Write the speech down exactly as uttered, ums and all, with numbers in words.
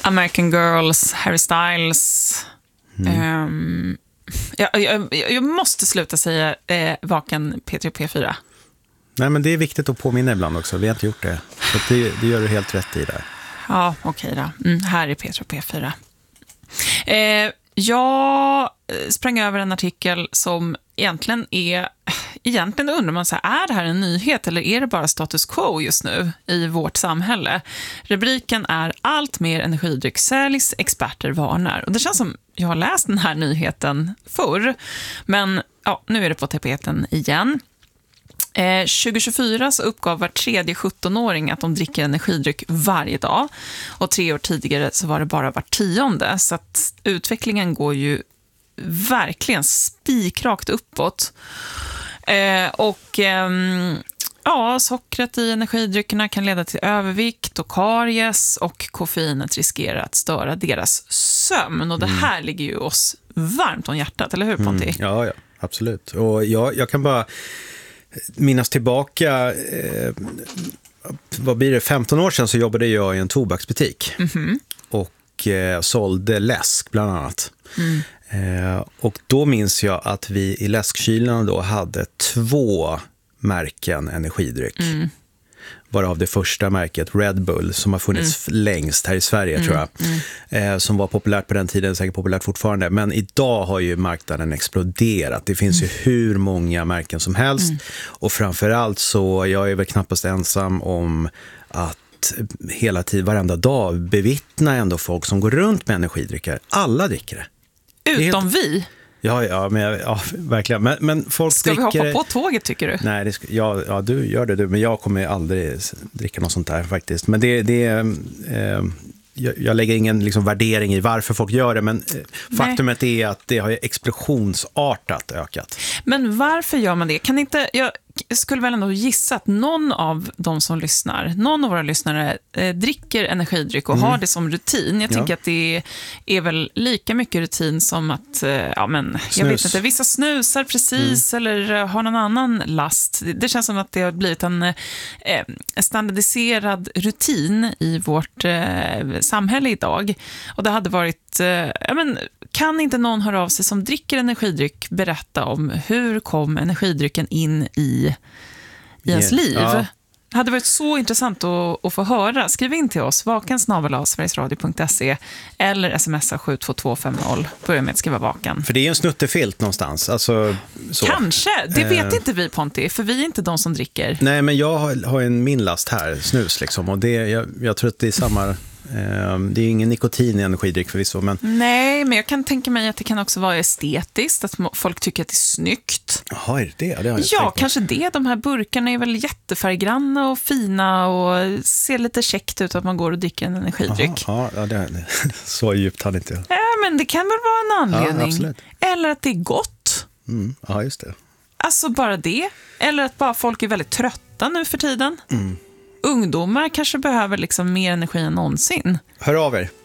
American Girls, Harry Styles. Mm. Um, jag, jag, jag måste sluta säga eh, vaken P tre och P fyra. Nej, men det är viktigt att påminna ibland också. Vi har inte gjort det. Så det, det gör du helt rätt i där. Ja, okej då. Mm, här är P tre och P fyra. Eh, jag sprang över en artikel som egentligen är... Egentligen undrar man så här, är det här en nyhet eller är det bara status quo just nu i vårt samhälle? Rubriken är allt mer energidryck säljs, experter varnar. Och det känns som jag har läst den här nyheten förr. Men ja, nu är det på tapeten igen. Eh, tjugo tjugofyra så uppgav var tredje sjuttonåring att de dricker energidryck varje dag. Och tre år tidigare så var det bara var tionde. Så att utvecklingen går ju verkligen spikrakt uppåt. Eh, och eh, ja, sockret i energidryckerna kan leda till övervikt och karies, och koffeinet riskerar att störa deras sömn. Och det här mm. ligger ju oss varmt om hjärtat, eller hur Ponti? Mm, ja, ja, absolut. Och jag, jag kan bara minnas tillbaka, eh, vad blir det, femton år sedan så jobbade jag i en tobaksbutik. Mm-hmm. Och eh, sålde läsk bland annat. Mm. Eh, och då minns jag att vi i läskkylarna då hade två märken energidryck. Mm. Varav det första märket Red Bull som har funnits mm. längst här i Sverige mm. tror jag. Mm. Eh, som var populärt på den tiden, säkert populärt fortfarande. Men idag har ju marknaden exploderat. Det finns mm. ju hur många märken som helst. Mm. Och framförallt så, jag är väl knappast ensam om att hela tiden, varenda dag bevittna ändå folk som går runt med energidrycker. Alla dricker det. Utom helt... vi? Ja, ja, men, ja verkligen. Men, men folk ska dricker... vi hoppa på tåget, tycker du? Nej, det ska... ja, ja, du gör det du. Men jag kommer aldrig dricka något sånt där faktiskt. Men det, det är... Eh, jag, jag lägger ingen liksom, värdering i varför folk gör det. Men eh, faktumet är att det har ju explosionsartat ökat. Men varför gör man det? Kan inte... Jag... Jag skulle väl ändå gissa att någon av de som lyssnar, någon av våra lyssnare eh, dricker energidryck och mm. har det som rutin. Jag tänker ja. att det är, är väl lika mycket rutin som att, eh, ja men, Snus. jag vet inte, vissa snusar precis mm. eller eh, har någon annan last. Det, det känns som att det har blivit en eh, standardiserad rutin i vårt eh, samhälle idag. Och det hade varit, eh, ja men, kan inte någon höra av sig som dricker energidryck berätta om hur kom energidrycken in i, i ens liv? Ja. Det hade varit så intressant att, att få höra. Skriv in till oss, vaken snabel-a sverigesradio punkt se eller smsa sju två två fem noll. Börja med att skriva vaken. För det är ju en snuttefilt någonstans. Alltså, så. Kanske, det vet eh. inte vi Ponti, för vi är inte de som dricker. Nej, men jag har, har en min last här, snus liksom. Och det, jag, jag tror att det är samma... Det är ingen nikotin i energidryck förvisso, men... Nej, men jag kan tänka mig att det kan också vara estetiskt, att folk tycker att det är snyggt. Jaha, är det det? Det har jag ja, kanske det. De här burkarna är väl jättefärggranna och fina och ser lite käckt ut att man går och dricker en energidryck. Aha, ja, det är, så djupt hade inte jag. Ja, men det kan väl vara en anledning. Ja, absolut. Eller att det är gott. Mm, ja, just det. Alltså bara det. Eller att bara folk är väldigt trötta nu för tiden. Mm. Ungdomar kanske behöver liksom mer energi än någonsin. Hör av er.